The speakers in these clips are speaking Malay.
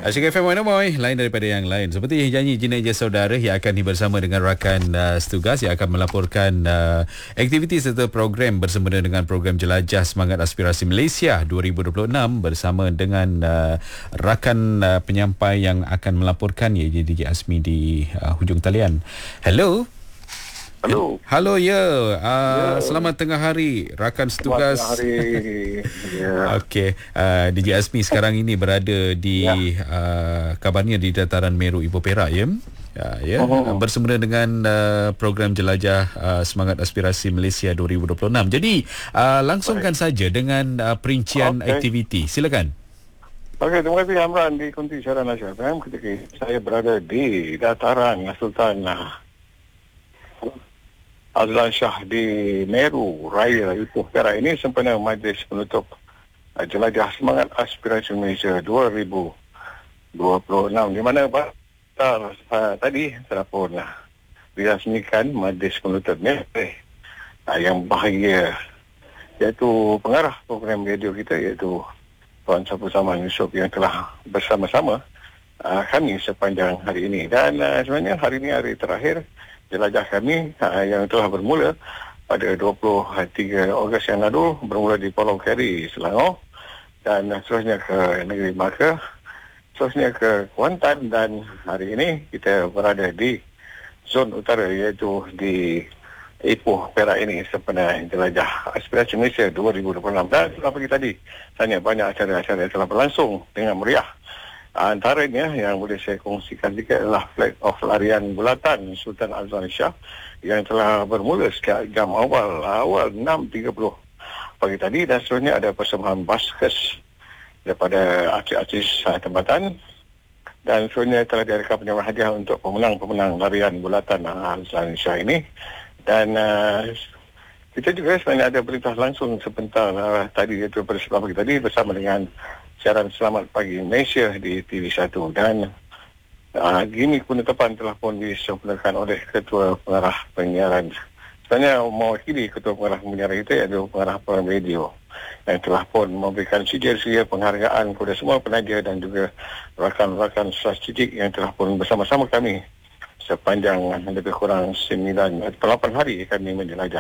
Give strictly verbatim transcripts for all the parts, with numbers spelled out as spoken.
Asyik F M Mana Boy, lain daripada yang lain. Seperti janji jenayah saudara yang akan bersama dengan rakan uh, setugas yang akan melaporkan uh, aktiviti serta program bersempena dengan program Jelajah Semangat Aspirasi Malaysia dua ribu dua puluh enam bersama dengan uh, rakan uh, penyampai yang akan melaporkan, iaitu D J Azmi di uh, hujung talian. Hello. Halo. Halo ya. Uh, ya. Selamat tengah hari rakan setugas. Selamat tengah hari. Ya. Okey, uh, D J Azmi sekarang ini berada di ya. uh, kabarnya di dataran Meru Ipoh Perak ya. Uh, ya, oh. bersempena dengan uh, program Jelajah uh, Semangat Aspirasi Malaysia dua ribu dua puluh enam. Jadi, uh, langsungkan Baik. saja dengan uh, perincian okay. aktiviti. Silakan. Okey, terima kasih Amran di Kunti Siaran Nasional. Ketika saya berada di dataran Sultan Azlan Shah di Meru Raya Ipoh Perak ini sempena majlis penutup uh, Jelajah Semangat Aspirasi Malaysia dua ribu dua puluh enam, di mana Pak uh, uh, tadi telah pun uh, dirasmikan majlis penutupnya eh, uh, yang bahagia, iaitu pengarah program radio kita, iaitu Tuan Sapu Zaman Yusof, yang telah bersama-sama uh, kami sepanjang hari ini. Dan uh, sebenarnya hari ini hari terakhir jelajah kami uh, yang telah bermula pada dua puluh tiga Ogos yang lalu, bermula di Pulau Keri, Selangor, dan uh, seterusnya ke negeri Melaka, seterusnya ke Kuantan, dan hari ini kita berada di zon utara, iaitu di Ipoh Perak ini sempena Jelajah Aspirasi Malaysia dua ribu dua puluh enam. Dan setelah pagi tadi tanya banyak acara-acara yang telah berlangsung dengan meriah. Antaranya yang boleh saya kongsikan sedikit adalah flag off larian bulatan Sultan Azlan Shah yang telah bermula sejak jam awal awal enam tiga puluh pagi tadi, dan seterusnya ada persembahan baskets daripada artis-artis tempatan, dan seterusnya telah diadakan penyambutan hadiah untuk pemenang-pemenang larian bulatan Azlan Shah ini. Dan uh, kita juga sebenarnya ada berita langsung sebentar uh, tadi, iaitu pada sebelah pagi tadi bersama dengan siaran Selamat Pagi Malaysia di T V satu, dan uh, gini penetapan telah pun disempurnakan oleh Ketua Pengarah Penyiaran. Sebenarnya mewakili Ketua Pengarah Penyiaran itu, iaitu Pengarah Program Radio, yang telah pun memberikan sijil-sijil penghargaan kepada semua penaja dan juga rakan-rakan strategik yang telah pun bersama-sama kami sepanjang lebih kurang sembilan atau lapan hari kami menjelajah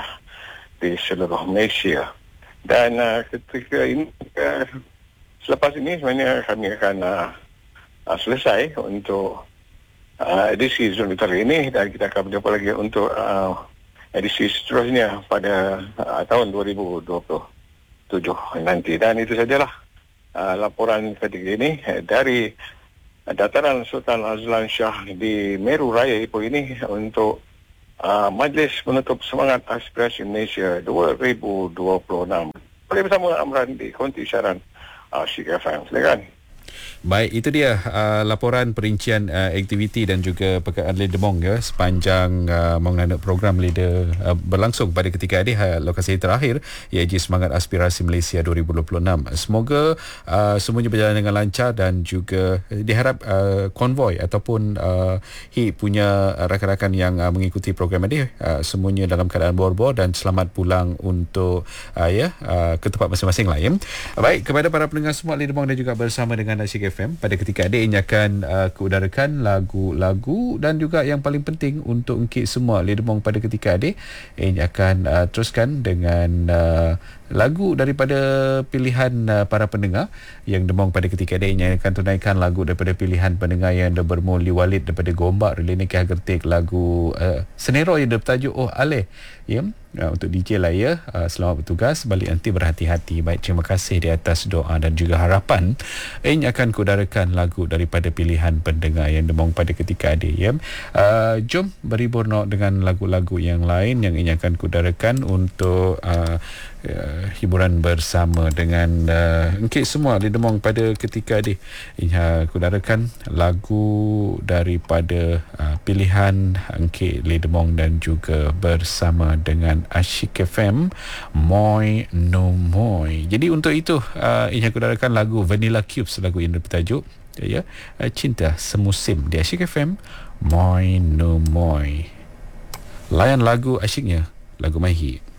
di seluruh Malaysia. Dan uh, ketika ini uh, selepas ini sebenarnya kami akan uh, uh, selesai untuk uh, edisi Zon Utara ini, dan kita akan berjumpa lagi untuk uh, edisi seterusnya pada uh, tahun dua ribu dua puluh tujuh nanti. Dan itu sajalah uh, laporan ketika ini uh, dari uh, dataran Sultan Azlan Shah di Meru Raya Ipoh ini untuk uh, Majlis Penutup Semangat Aspirasi Malaysia dua ribu dua puluh enam. Boleh bersama Amran di Konti Siaran Asyik F M. Silakan. Baik, itu dia uh, laporan perincian uh, aktiviti dan juga perkara Leader Mong ya, sepanjang uh, mengenai program Leader uh, berlangsung pada ketika ini uh, lokasi terakhir, iaitu Semangat Aspirasi Malaysia dua ribu dua puluh enam. Semoga uh, semuanya berjalan dengan lancar, dan juga diharap uh, konvoi ataupun uh, H I punya rakan-rakan yang uh, mengikuti program ini uh, semuanya dalam keadaan bor-bor dan selamat pulang untuk uh, ya uh, ke tempat masing-masing lah ya. Baik, kepada para pendengar semua Leader Mong dan juga bersama dengan Asyik F M, pada ketika ini ini akan uh, keudarakan lagu-lagu, dan juga yang paling penting untuk engkit semua Leader Mong pada ketika ini ini akan uh, teruskan dengan uh, lagu daripada pilihan uh, para pendengar yang demong pada ketika ini. Yang akan tunaikan lagu daripada pilihan pendengar yang ada bermuli Walid daripada Gombak Relini Kah Gertik, lagu uh, Senero yang bertajuk Oh Aleh ya. Uh, untuk D J lah ya. Uh, selamat bertugas, balik nanti berhati-hati. Baik, terima kasih di atas doa dan juga harapan. Ini akan kudarakan lagu daripada pilihan pendengar yang demong pada ketika ini ya. Uh, jom berhibur no dengan lagu-lagu yang lain yang ini akan kudarakan untuk uh, Uh, hiburan bersama dengan uh, engkit semua Leader Mong pada ketika ini. Ini uh, kudarakan lagu daripada uh, pilihan engkit Leader Mong dan juga bersama dengan Asyik F M, Moi No Moi. Jadi untuk itu uh, ini kudarakan lagu Vanilla Cubes, lagu yang bertajuk ya, uh, Cinta Semusim di Asyik F M, Moi No Moi. Layan lagu asyiknya, lagu My Hit.